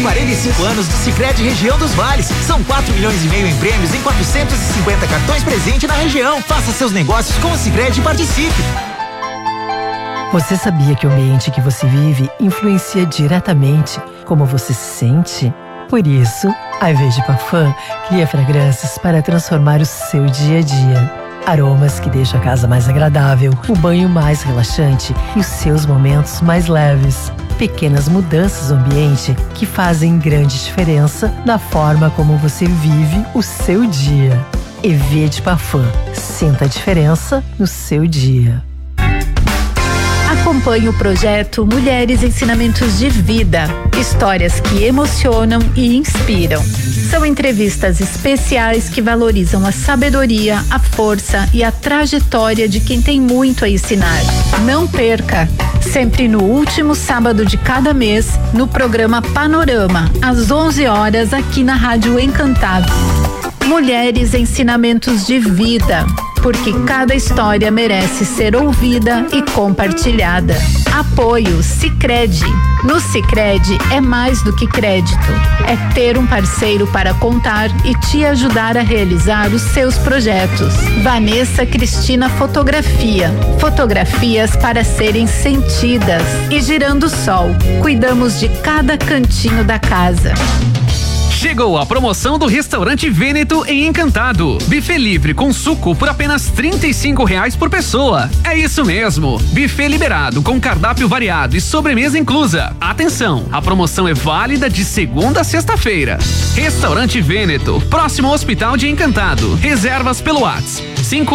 45 anos do Sicredi Região dos Vales. São 4,5 milhões em prêmios em 450 cartões presente na região. Faça seus negócios com o Sicredi e participe. Você sabia que o ambiente que você vive influencia diretamente como você se sente? Por isso, a Verde Parfum cria fragrâncias para transformar o seu dia a dia. Aromas que deixam a casa mais agradável, o banho mais relaxante e os seus momentos mais leves. Pequenas mudanças no ambiente que fazem grande diferença na forma como você vive o seu dia. Verde Parfum. Sinta a diferença no seu dia. Acompanhe o projeto Mulheres Ensinamentos de Vida. Histórias que emocionam e inspiram. São entrevistas especiais que valorizam a sabedoria, a força e a trajetória de quem tem muito a ensinar. Não perca! Sempre no último sábado de cada mês, no programa Panorama, às 11 horas, aqui na Rádio Encantado. Mulheres Ensinamentos de Vida. Porque cada história merece ser ouvida e compartilhada. Apoio Sicredi. No Sicredi é mais do que crédito. É ter um parceiro para contar e te ajudar a realizar os seus projetos. Vanessa Cristina Fotografia. Fotografias para serem sentidas. E Girando Sol. Cuidamos de cada cantinho da casa. Chegou a promoção do Restaurante Vêneto em Encantado. Buffet livre com suco por apenas R$35 por pessoa. É isso mesmo. Buffet liberado com cardápio variado e sobremesa inclusa. Atenção, a promoção é válida de segunda a sexta-feira. Restaurante Vêneto, próximo ao Hospital de Encantado. Reservas pelo WhatsApp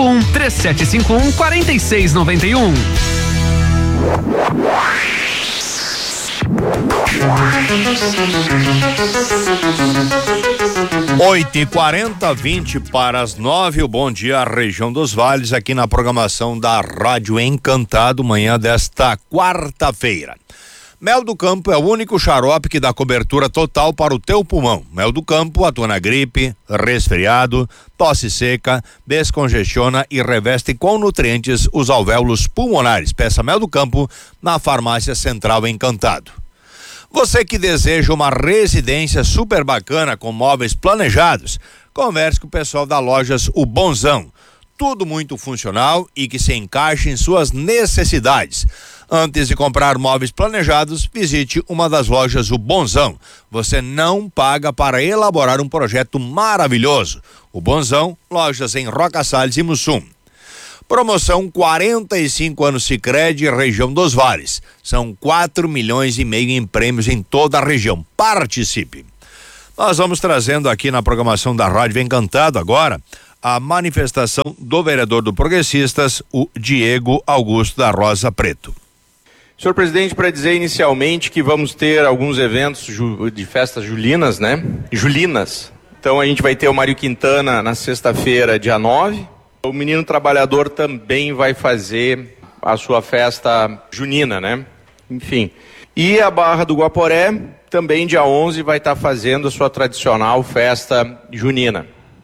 51-3751-4691. 8h40, 20 para as 9. O Bom Dia Região dos Vales, aqui na programação da Rádio Encantado, manhã desta quarta-feira. Mel do Campo é o único xarope que dá cobertura total para o teu pulmão. Mel do Campo atua na gripe, resfriado, tosse seca, descongestiona e reveste com nutrientes os alvéolos pulmonares. Peça Mel do Campo na Farmácia Central Encantado. Você que deseja uma residência super bacana com móveis planejados, converse com o pessoal da Lojas O Bonzão. Tudo muito funcional e que se encaixe em suas necessidades. Antes de comprar móveis planejados, visite uma das lojas O Bonzão. Você não paga para elaborar um projeto maravilhoso. O Bonzão, lojas em Roca Salles e Mussum. Promoção 45 anos Sicredi, região dos Vales. São 4,5 milhões em prêmios em toda a região. Participe. Nós vamos trazendo aqui na programação da Rádio Encantado agora a manifestação do vereador do Progressistas, o Diego Augusto da Rosa Preto. Senhor presidente, para dizer inicialmente que vamos ter alguns eventos de festas julinas, né? Julinas. Então a gente vai ter o Mário Quintana na sexta-feira, dia 9. O Menino Trabalhador também vai fazer a sua festa junina, né? Enfim. E a Barra do Guaporé, também dia 11, vai estar fazendo a sua tradicional festa junina.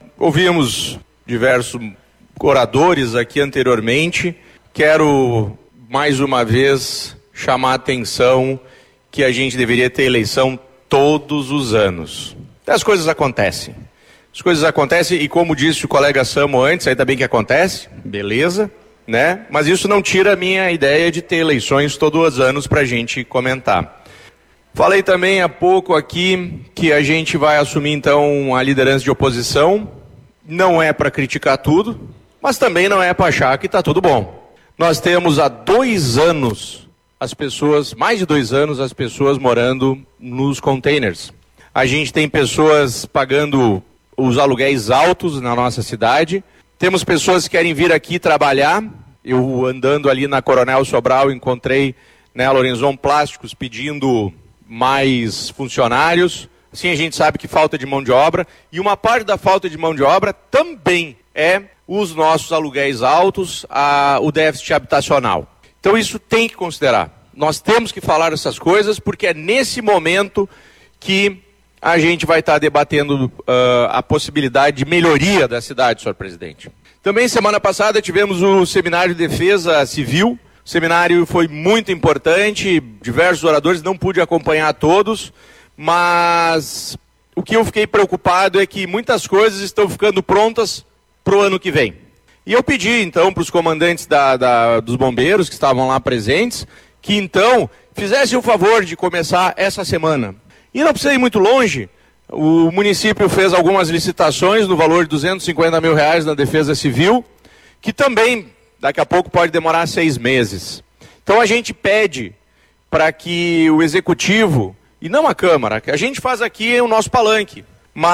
Ouvimos diversos oradores aqui anteriormente. Quero, mais uma vez, chamar a atenção que a gente deveria ter eleição todos os anos. As coisas acontecem. As coisas acontecem e, como disse o colega Samo antes, ainda bem que acontece, beleza, né? Mas isso não tira a minha ideia de ter eleições todos os anos para a gente comentar. Falei também há pouco aqui que a gente vai assumir então a liderança de oposição. Não é para criticar tudo, mas também não é para achar que está tudo bom. Nós temos há 2 anos mais de 2 anos, as pessoas morando nos containers. A gente tem pessoas pagando os aluguéis altos na nossa cidade. Temos pessoas que querem vir aqui trabalhar. Eu, andando ali na Coronel Sobral, encontrei, né, a Lorenzon Plásticos pedindo mais funcionários. Assim a gente sabe que falta de mão de obra. E uma parte da falta de mão de obra também é os nossos aluguéis altos, o déficit habitacional. Então isso tem que considerar. Nós temos que falar essas coisas porque é nesse momento que a gente vai estar debatendo a possibilidade de melhoria da cidade, senhor presidente. Também semana passada tivemos o Seminário de Defesa Civil. O seminário foi muito importante, diversos oradores, não pude acompanhar todos, mas o que eu fiquei preocupado é que muitas coisas estão ficando prontas para o ano que vem. E eu pedi, então, para os comandantes dos bombeiros que estavam lá presentes, que, então, fizessem o favor de começar essa semana. E não precisa ir muito longe, o município fez algumas licitações no valor de R$250 mil na Defesa Civil, que também, daqui a pouco, pode demorar 6 meses. Então, a gente pede para que o Executivo, e não a Câmara, que a gente faz aqui o nosso palanque,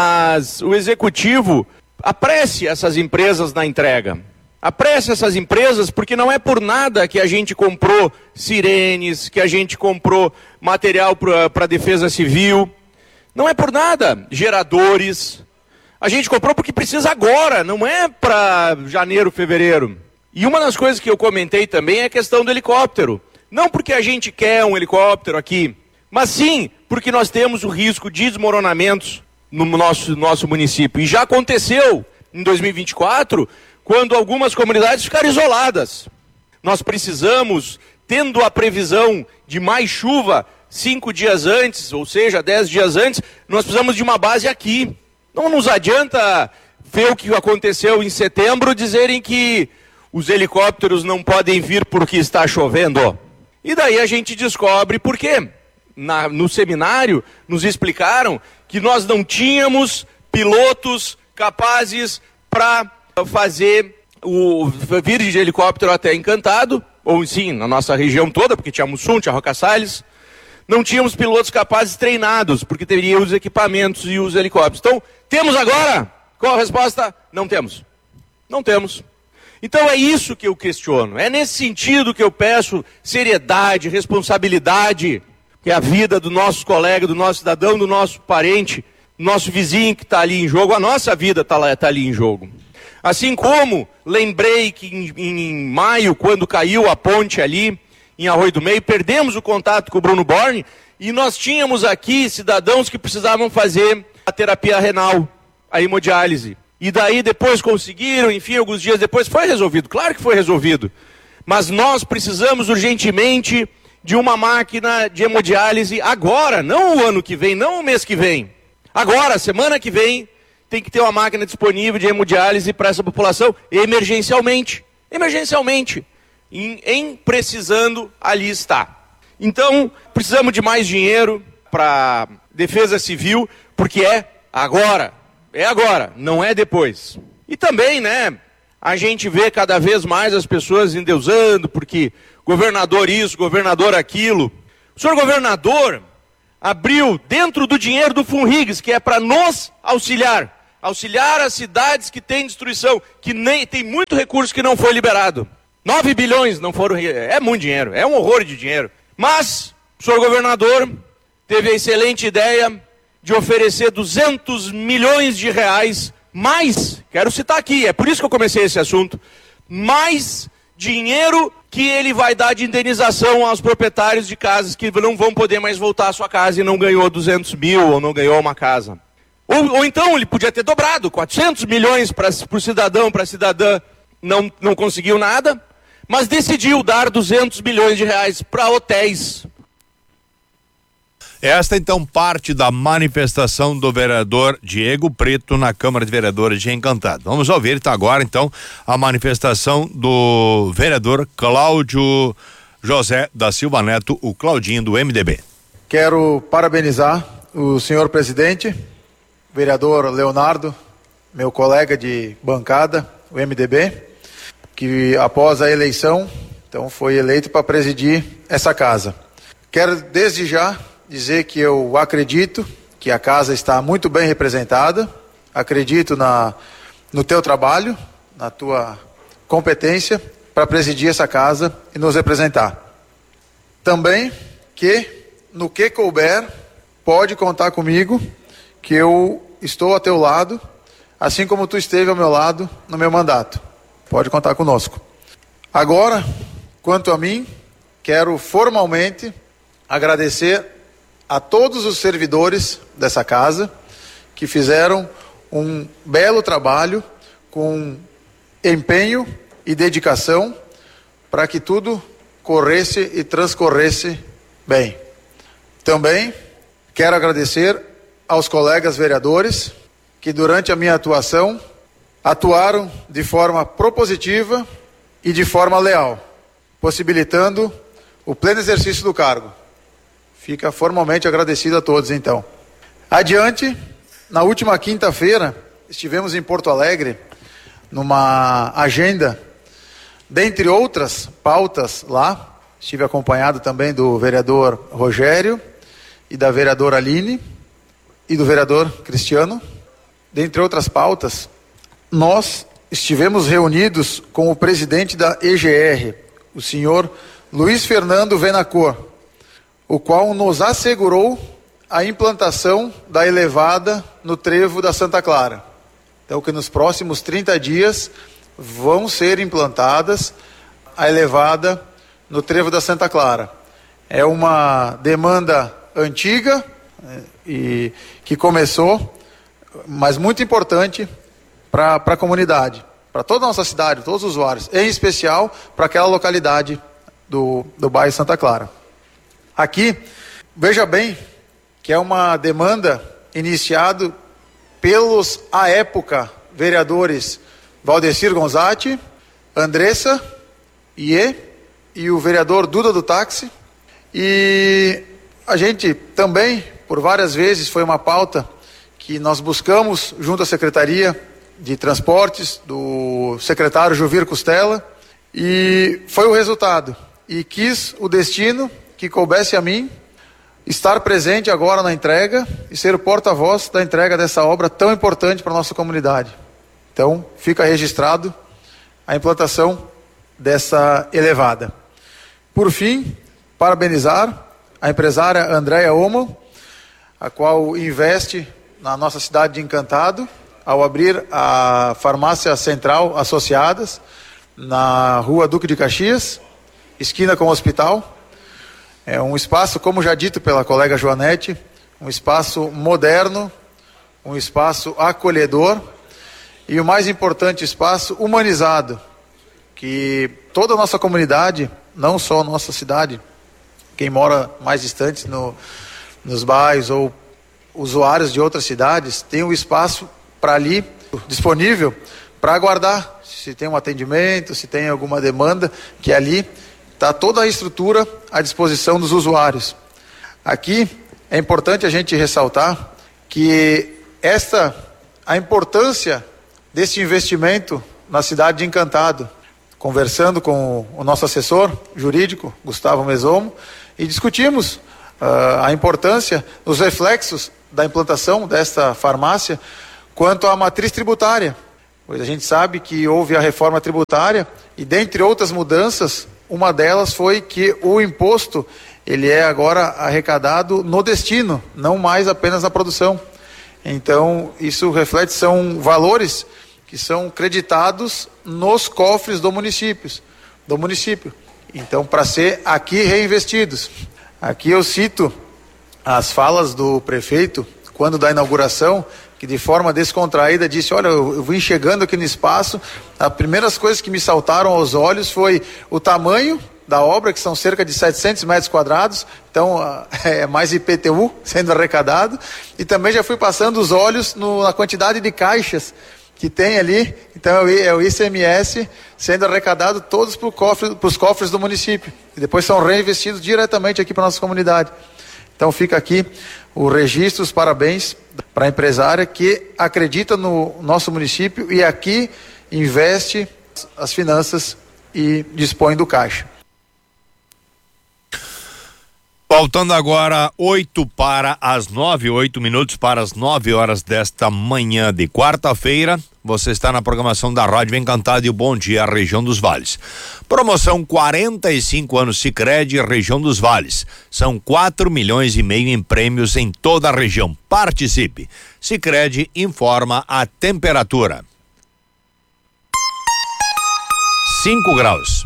mas o Executivo apresse essas empresas na entrega. Apresse essas empresas, porque não é por nada que a gente comprou sirenes, que a gente comprou material para a Defesa Civil. Não é por nada. Geradores. A gente comprou porque precisa agora, não é para janeiro, fevereiro. E uma das coisas que eu comentei também é a questão do helicóptero. Não porque a gente quer um helicóptero aqui, mas sim porque nós temos o risco de desmoronamentos no nosso município. E já aconteceu em 2024, quando algumas comunidades ficaram isoladas. Nós precisamos, tendo a previsão de mais chuva 5 dias antes, ou seja, 10 dias antes, nós precisamos de uma base aqui. Não nos adianta ver o que aconteceu em setembro, dizerem que os helicópteros não podem vir porque está chovendo. E daí a gente descobre por quê. No seminário, nos explicaram que nós não tínhamos pilotos capazes para fazer vir de helicóptero até Encantado, ou sim, na nossa região toda, porque tinha Mussum, tinha Roca Salles. Não tínhamos pilotos capazes treinados, porque teria os equipamentos e os helicópteros. Então, temos agora? Qual a resposta? Não temos. Não temos. Então é isso que eu questiono. É nesse sentido que eu peço seriedade, responsabilidade, que é a vida do nosso colega, do nosso cidadão, do nosso parente, do nosso vizinho que está ali em jogo, a nossa vida está ali em jogo. Assim como lembrei que em maio, quando caiu a ponte ali, em Arroio do Meio, perdemos o contato com o Bruno Borne, e nós tínhamos aqui cidadãos que precisavam fazer a terapia renal, a hemodiálise. E daí depois conseguiram, enfim, alguns dias depois foi resolvido, claro que foi resolvido. Mas nós precisamos urgentemente de uma máquina de hemodiálise agora, não o ano que vem, não o mês que vem. Agora, semana que vem, tem que ter uma máquina disponível de hemodiálise para essa população emergencialmente. Emergencialmente. Em precisando, ali está. Então, precisamos de mais dinheiro para Defesa Civil, porque é agora, não é depois. E também, né, a gente vê cada vez mais as pessoas endeusando, porque governador isso, governador aquilo. O senhor governador abriu dentro do dinheiro do Funrigs, que é para nos auxiliar as cidades que têm destruição, que nem tem muito recurso que não foi liberado. 9 bilhões não foram, é muito dinheiro, é um horror de dinheiro. Mas o senhor governador teve a excelente ideia de oferecer 200 milhões de reais, mais, quero citar aqui, é por isso que eu comecei esse assunto, mais dinheiro que ele vai dar de indenização aos proprietários de casas que não vão poder mais voltar à sua casa e não ganhou 200 mil ou não ganhou uma casa. Ou então ele podia ter dobrado, 400 milhões para o cidadão, para a cidadã, não conseguiu nada, mas decidiu dar 200 milhões de reais para hotéis. Esta então parte da manifestação do vereador Diego Preto na Câmara de Vereadores de Encantado. Vamos ouvir agora então a manifestação do vereador Cláudio José da Silva Neto, o Claudinho do MDB. Quero parabenizar o senhor presidente, vereador Leonardo, meu colega de bancada, o MDB, que após a eleição, então foi eleito para presidir essa casa. Quero desde já dizer que eu acredito que a casa está muito bem representada, acredito no teu trabalho, na tua competência para presidir essa casa e nos representar. Também que no que couber, pode contar comigo, que eu estou a teu lado, assim como tu esteve ao meu lado no meu mandato. Pode contar conosco. Agora, quanto a mim, quero formalmente agradecer a todos os servidores dessa casa que fizeram um belo trabalho com empenho e dedicação para que tudo corresse e transcorresse bem. Também Quero agradecer aos colegas vereadores que durante a minha atuação atuaram de forma propositiva e de forma leal, possibilitando o pleno exercício do cargo. Fica formalmente agradecido a todos, então. Adiante, na última quinta-feira, estivemos em Porto Alegre, numa agenda, dentre outras pautas lá, estive acompanhado também do vereador Rogério e da vereadora Aline e do vereador Cristiano. Dentre outras pautas, nós estivemos reunidos com o presidente da EGR, o senhor Luiz Fernando Venacor, o qual nos assegurou a implantação da elevada no trevo da Santa Clara. Então, que nos próximos 30 dias vão ser implantadas a elevada no trevo da Santa Clara. É uma demanda antiga e que começou, mas muito importante para a comunidade, para toda a nossa cidade, todos os usuários, em especial para aquela localidade do bairro Santa Clara. Aqui, veja bem que é uma demanda iniciada pelos, à época, vereadores Valdecir Gonzatti, Andressa e o vereador Duda do Táxi. E a gente também, por várias vezes, foi uma pauta que nós buscamos junto à Secretaria de Transportes, do secretário Juvir Costela, e foi o resultado. E quis o destino que coubesse a mim estar presente agora na entrega e ser o porta-voz da entrega dessa obra tão importante para a nossa comunidade. Então, fica registrado a implantação dessa elevada. Por fim, parabenizar a empresária Andréia Omo, a qual investe na nossa cidade de Encantado, ao abrir a Farmácia Central Associadas, na Rua Duque de Caxias, esquina com o hospital. É um espaço, como já dito pela colega Joanete, um espaço moderno, um espaço acolhedor e o mais importante, espaço humanizado, que toda a nossa comunidade, não só a nossa cidade, quem mora mais distante nos bairros ou usuários de outras cidades, tem um espaço para ali disponível para aguardar se tem um atendimento, se tem alguma demanda, que ali está toda a estrutura à disposição dos usuários. Aqui é importante a gente ressaltar que a importância desse investimento na cidade de Encantado, conversando com o nosso assessor jurídico, Gustavo Mesomo, e discutimos a importância, os reflexos da implantação desta farmácia quanto à matriz tributária, pois a gente sabe que houve a reforma tributária e, dentre outras mudanças, uma delas foi que o imposto, ele é agora arrecadado no destino, não mais apenas na produção. Então, isso reflete, são valores que são creditados nos cofres do município. Então, para ser aqui reinvestidos. Aqui eu cito as falas do prefeito, quando da inauguração, que de forma descontraída disse, olha, eu vim chegando aqui no espaço, as primeiras coisas que me saltaram aos olhos foi o tamanho da obra, que são cerca de 700 metros quadrados, então é mais IPTU sendo arrecadado, e também já fui passando os olhos na quantidade de caixas que tem ali, então é o ICMS sendo arrecadado todos para os cofres do município, e depois são reinvestidos diretamente aqui para a nossa comunidade. Então fica aqui o registro, os parabéns para a empresária que acredita no nosso município e aqui investe as finanças e dispõe do caixa. Faltando agora 8 minutos para as 9 horas desta manhã de quarta-feira. Você está na programação da Rádio Encantado e o Bom Dia, região dos Vales. Promoção 45 anos Sicredi, região dos Vales. São 4,5 milhões em prêmios em toda a região. Participe. Sicredi informa a temperatura. 5 graus.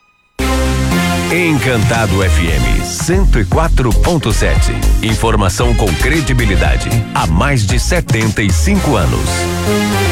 Encantado FM 104.7. Informação com credibilidade há mais de 75 anos.